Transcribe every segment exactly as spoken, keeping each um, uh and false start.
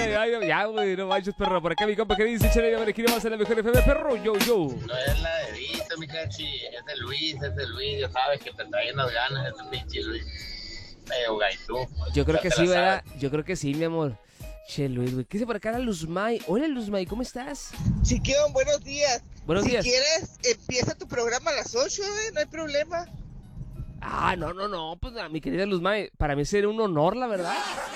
ay, ay, ya, güey, no manches, perro. Por acá mi compa que dice, échale, a ver, aquí vamos a la mejor F M, perro, yo, yo. No es la de Vito, mi cachi, es de Luis, es de Luis, ya sabes que te trae unas ganas ese pinche Luis. Medio gaitú. Yo creo Ya que te sí, la ¿verdad? sabes. Yo creo que sí, mi amor. Che, Luis, güey. ¿Qué dice por acá la Luzmay? Hola, Luzmay, ¿cómo estás? Chiquión, buenos días. Buenos si días. quieres, empieza tu programa a las ocho, ¿eh? No hay problema. Ah, no, no, no, pues mi querida Luzmay, para mí sería un honor, la verdad.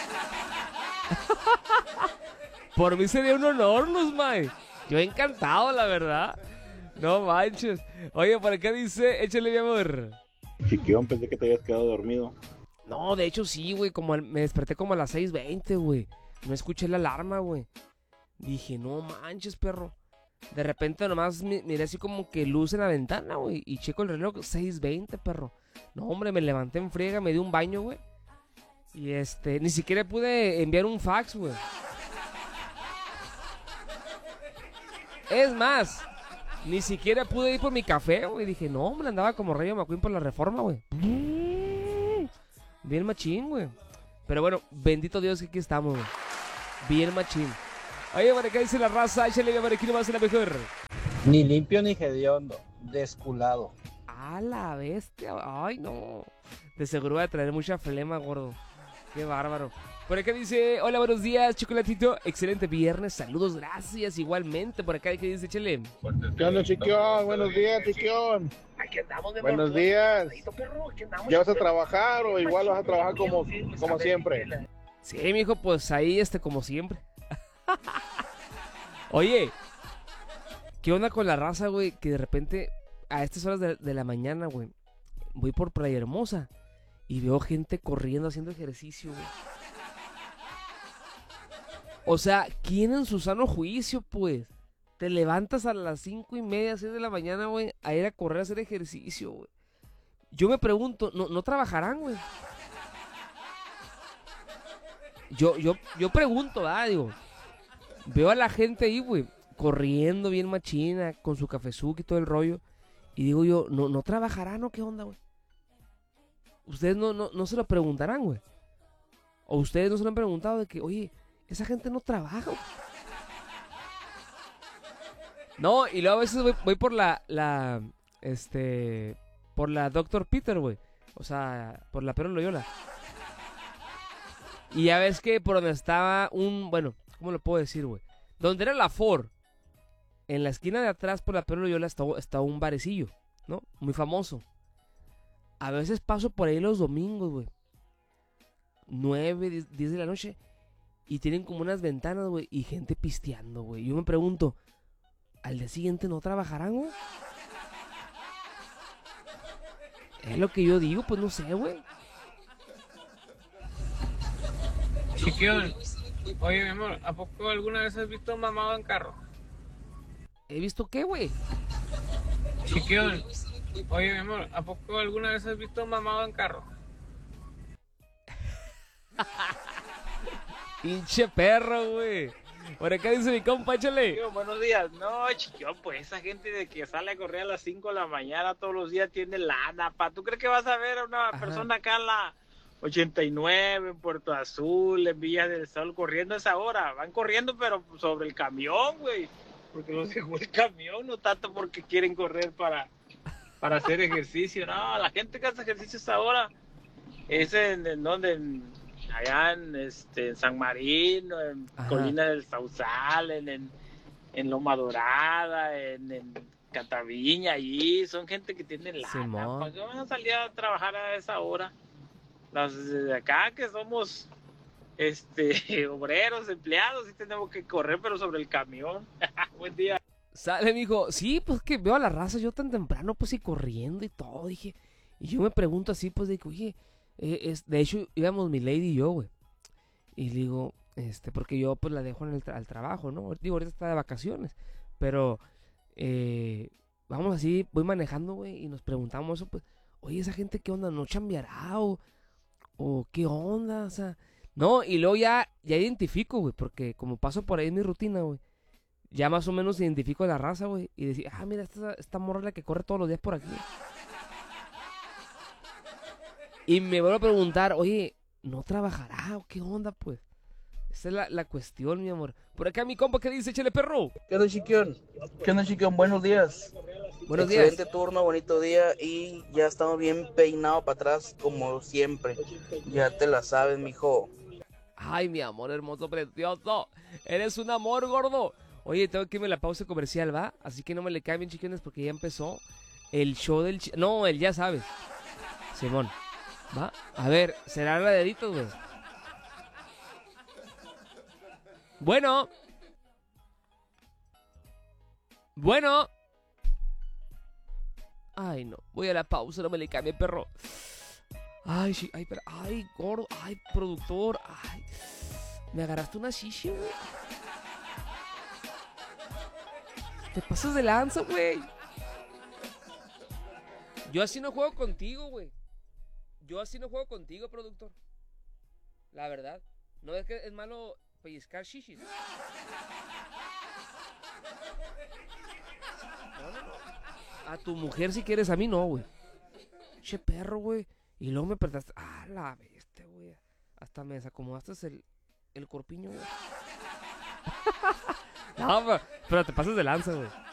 Por mí sería un honor, Luzmay. Yo encantado, la verdad. No manches. Oye, por acá dice, échale, mi amor. Chiquión, pensé que te habías quedado dormido. No, de hecho sí, güey, como al- me desperté como a las seis veinte, güey. No escuché la alarma, güey. Dije, no manches, perro. De repente nomás mi- miré así como que luz en la ventana, güey. Y checo el reloj, seis veinte, perro. No, hombre, me levanté en friega, me di un baño, güey. Y este, ni siquiera pude enviar un fax, güey. Es más, ni siquiera pude ir por mi café, güey. Dije, no, hombre, andaba como Rayo McQueen por la Reforma, güey. Bien machín, güey. Pero bueno, bendito Dios que aquí estamos, güey. Bien machín. Oye, por acá dice la raza, échale, por aquí nomás a la mejor. Ni limpio ni hediondo, desculado. A la bestia, ay no. De seguro va a traer mucha flema, gordo. Qué bárbaro. Por acá dice, hola, buenos días, chocolatito. Excelente viernes, saludos, gracias. Igualmente, por acá que dice, échale. ¿Qué onda, Chiquión? Buenos días, Chiquión. Aquí andamos de Buenos morro. días. Perro, aquí andamos. ¿Ya vas a trabajar o igual vas a trabajar como, como siempre? Sí, mijo, pues ahí, este, como siempre. Oye, ¿qué onda con la raza, güey? Que de repente, a estas horas de, de la mañana, güey, voy por Playa Hermosa y veo gente corriendo, haciendo ejercicio, güey. O sea, ¿quién en su sano juicio, pues? Te levantas a las cinco y media, seis de la mañana, güey, a ir a correr a hacer ejercicio, güey. Yo me pregunto, ¿no, no trabajarán, güey? Yo, yo, yo pregunto, ¿verdad? Digo, veo a la gente ahí, güey, corriendo bien machina, con su cafezuki y todo el rollo. Y digo yo, ¿no, no trabajarán o qué onda, güey? Ustedes no, no, no se lo preguntarán, güey. O ustedes no se lo han preguntado de que, oye, esa gente no trabaja, güey. No, y luego a veces voy, voy por la, la, este, por la doctor Peter, güey. O sea, por la Perón Loyola. Y ya ves que por donde estaba un, bueno, ¿cómo lo puedo decir, güey? Donde era la Ford, en la esquina de atrás por la Perón Loyola está, está un barecillo, ¿no? Muy famoso. A veces paso por ahí los domingos, güey. Nueve, diez, diez de la noche. Y tienen como unas ventanas, güey, y gente pisteando, güey. Yo me pregunto, ¿al día siguiente no trabajarán, güey? Es lo que yo digo, pues no sé, güey. Chiquión, oye mi amor, ¿a poco alguna vez has visto mamado en carro? ¿He visto qué, güey? Chiquión, oye mi amor, ¿a poco alguna vez has visto mamado en carro? Pinche perro, güey. Por acá dice mi compa, échale. Chiquión, buenos días. No, Chiquión, pues esa gente de que sale a correr a las cinco de la mañana todos los días tiene lana, pa. ¿Tú crees que vas a ver a una Ajá. persona acá en la ochenta y nueve, en Puerto Azul, en Villa del Sol, corriendo a esa hora? Van corriendo, pero sobre el camión, güey. Porque los dejó el camión, no tanto porque quieren correr para, para hacer ejercicio. No, la gente que hace ejercicio a esa hora es en, en donde, en, allá en, este, en San Marino, en Ajá. Colina del Sausal, en, en, en Loma Dorada, en, en Cataviña, allí. Son gente que tiene lana. Simón. ¿Para qué van a salir a trabajar a esa hora? Los de acá que somos este obreros, empleados, sí tenemos que correr, pero sobre el camión. Buen día. Sale, mijo. Sí, pues que veo a la raza yo tan temprano, pues y corriendo y todo, dije. Y yo me pregunto así, pues de que, oye, eh, es, de hecho íbamos mi lady y yo, güey. Y le digo, este, porque yo pues la dejo en el tra- al trabajo, ¿no? Digo, ahorita está de vacaciones. Pero, eh, vamos así, voy manejando, güey, y nos preguntamos eso, pues, oye, esa gente, ¿qué onda? ¿No chambeará o, o qué onda? O sea, no, y luego ya, ya identifico, güey, porque como paso por ahí en mi rutina, güey, ya más o menos identifico la raza, güey, y decir, ah, mira, esta, esta morra es la que corre todos los días por aquí. Y me vuelvo a preguntar, oye, ¿no trabajará o qué onda, pues? Esa es la, la cuestión, mi amor. Por acá mi compa que dice, échale perro. ¿Qué onda, Chiquión? ¿Qué onda, Chiquión? Buenos días. Buenos Excelente días. turno, bonito día y ya estamos bien peinados para atrás como siempre. Ya te la sabes, mijo. Ay, mi amor hermoso, precioso. Eres un amor, gordo. Oye, tengo que irme a la pausa comercial, ¿va? Así que no me le cambien, chiquiones, porque ya empezó el show del... Chi- no, el ya sabes. Simón. ¿Va? A ver, será la deditos, güey. Bueno. Bueno. Ay, no. Voy a la pausa, no me le cambie, perro. Ay, sí, ay, pero, ay, gordo, ay, productor, ay. Me agarraste una shishi, güey. Te pasas de lanza, güey. Yo así no juego contigo, güey. Yo así no juego contigo, productor. La verdad. ¿No es que es malo pellizcar shishis? No, no, no. A tu mujer si quieres, a mí no, güey. Che perro, güey. Y luego me apretaste. Ah, la bestia, güey. Hasta me desacomodaste el, el corpiño, güey. No, pero, pero te pasas de lanza, güey.